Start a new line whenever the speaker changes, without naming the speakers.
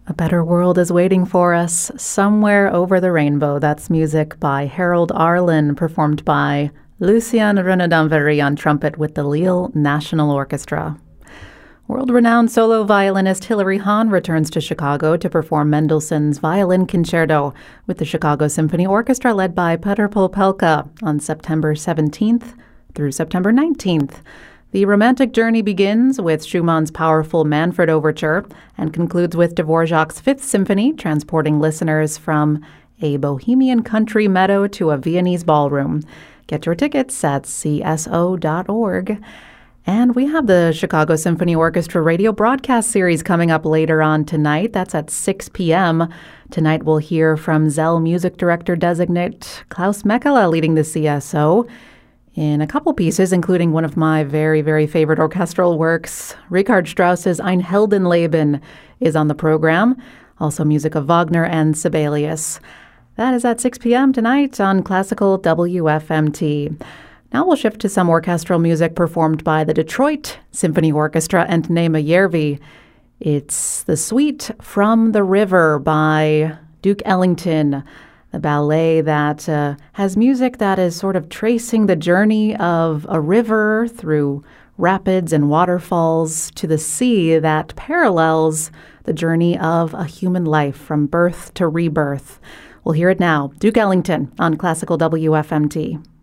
A better world is waiting for us somewhere over the rainbow. That's music by Harold Arlen, performed by Lucien Renaudin-Very on trumpet with the Lille National Orchestra. World-renowned solo violinist Hilary Hahn returns to Chicago to perform Mendelssohn's Violin Concerto with the Chicago Symphony Orchestra led by Petr Popelka on September 17th through September 19th. The romantic journey begins with Schumann's powerful Manfred Overture and concludes with Dvorak's Fifth Symphony, transporting listeners from a Bohemian country meadow to a Viennese ballroom. Get your tickets at cso.org. And we have the Chicago Symphony Orchestra radio broadcast series coming up later on tonight. That's at 6 p.m. Tonight we'll hear from Zell Music Director Designate Klaus Mekela leading the CSO in a couple pieces, including one of my very, very favorite orchestral works. Richard Strauss's Ein Heldenleben is on the program. Also music of Wagner and Sibelius. That is at 6 p.m. tonight on Classical WFMT. Now we'll shift to some orchestral music performed by the Detroit Symphony Orchestra and Nema Järvi. It's the Suite from the River by Duke Ellington, the ballet that has music that is sort of tracing the journey of a river through rapids and waterfalls to the sea that parallels the journey of a human life from birth to rebirth. We'll hear it now. Duke Ellington on Classical WFMT.